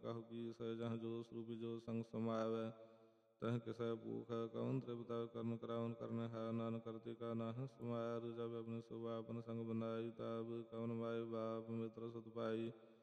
कहु की सह जहाँ जो स्वरूपी जो संग समावै तह किसै भूख कवन त्रिपता कर्म करावन करने है नान करते का नाह समाया जब अपने सुबह अपन संग बनाई तब कवन माय बाप मित्र सुत पाई